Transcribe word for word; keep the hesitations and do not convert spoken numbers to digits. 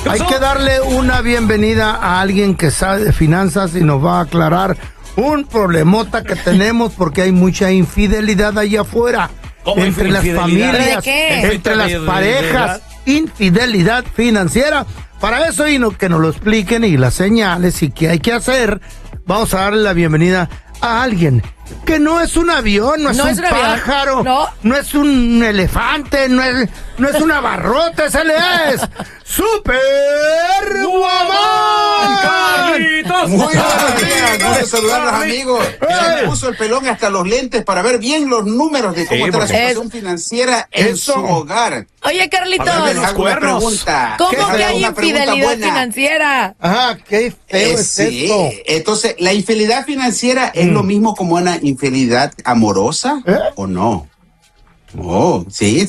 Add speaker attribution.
Speaker 1: Hay que darle una bienvenida a alguien que sabe de finanzas y nos va a aclarar un problemota que tenemos porque hay mucha infidelidad allá afuera. Entre las familias, entre las parejas, infidelidad financiera. Para eso y no, que nos lo expliquen y las señales y qué hay que hacer, vamos a darle la bienvenida a alguien que no es un avión, no es, no un, es un pájaro, no. no es un elefante, no es, no es una barrota, ese le es Superwoman.
Speaker 2: ¡Carlitos! Muy buenos días, gusto saludarlos, amigos. Ya me puso el pelón hasta los lentes para ver bien los números de cómo sí, está la situación es... financiera en Eso. su hogar.
Speaker 3: Oye, Carlitos,
Speaker 2: les hago una pregunta.
Speaker 3: ¿Cómo que hay infidelidad financiera?
Speaker 1: Ajá, qué feo eh, es
Speaker 2: sí.
Speaker 1: esto.
Speaker 2: Entonces, ¿la infidelidad financiera mm. es lo mismo como una infidelidad amorosa ¿Eh? o no? Oh, sí.